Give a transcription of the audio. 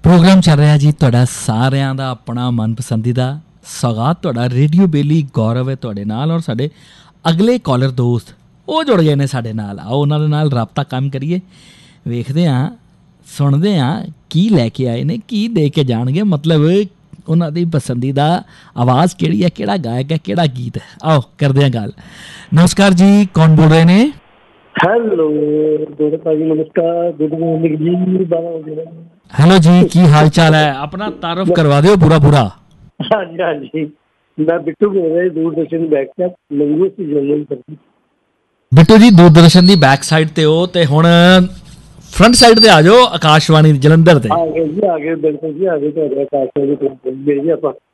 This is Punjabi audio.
ਪ੍ਰੋਗਰਾਮ ਚੱਲ ਰਿਹਾ ਜੀ ਤੁਹਾਡਾ ਸਾਰਿਆਂ ਦਾ ਆਪਣਾ ਮਨਪਸੰਦੀਦਾ ਸੌਗਾਤ ਤੁਹਾਡਾ ਰੇਡੀਓ ਬੇਲੀ ਗੌਰਵ ਹੈ ਤੁਹਾਡੇ ਨਾਲ ਔਰ ਸਾਡੇ ਅਗਲੇ ਕਾਲਰ ਦੋਸਤ ਉਹ ਜੁੜ ਗਏ ਨੇ ਸਾਡੇ ਨਾਲ। ਆਓ ਉਹਨਾਂ ਦੇ ਨਾਲ ਰਾਬਤਾ ਕਾਇਮ ਕਰੀਏ, ਵੇਖਦੇ ਹਾਂ ਸੁਣਦੇ ਹਾਂ ਕੀ ਲੈ ਕੇ ਆਏ ਨੇ, ਕੀ ਦੇ ਕੇ ਜਾਣਗੇ, ਮਤਲਬ ਉਹਨਾਂ ਦੀ ਪਸੰਦੀਦਾ ਆਵਾਜ਼ ਕਿਹੜੀ ਹੈ, ਕਿਹੜਾ ਗਾਇਕ ਹੈ, ਕਿਹੜਾ ਗੀਤ ਹੈ। ਆਓ ਕਰਦੇ ਹਾਂ ਗੱਲ। ਨਮਸਕਾਰ ਜੀ, ਕੌਣ ਬੋਲ ਰਹੇ ਨੇ? ਹੈਲੋ ਭਾਜੀ, ਨਮਸਕਾਰ। ਗੁੱਡ ਮਾਰਨਿੰਗ ਜੀ। ਹੈਲੋ ਜੀ, ਕੀ ਹਾਲ ਚਾਲ ਹੈ? ਆਪਣਾ ਤਾਰਫ ਕਰਵਾ ਦਿਓ ਪੂਰਾ ਪੂਰਾ। ਹਾਂਜੀ ਹਾਂਜੀ, ਮੈਂ ਬਿੱਟੂ ਬੋਲ ਰਿਹਾ, ਦੂਰਦਰਸ਼ਨ ਦੀ back side ਲੰਗੂਰ general service. Bittu ਜੀ ਦੂਰਦਰਸ਼ਨ ਦੀ ਬੈਕ ਸਾਈਡ ਤੇ ਹੋ ਤੇ ਹੁਣ ਫਰੰਟ ਸਾਈਡ ਤੇ ਆ ਜਾਓ, ਆਕਾਸ਼ਵਾਣੀ ਜਲੰਧਰ ਤੇ। ਆ ਗਏ ਜੀ, ਆ ਗਏ, ਬਿਲਕੁਲ ਜੀ, ਆ ਗਏ ਤੁਹਾਡੇ ਆਕਾਸ਼ਵਾਣੀ ਜੀ ਆਪਾਂ।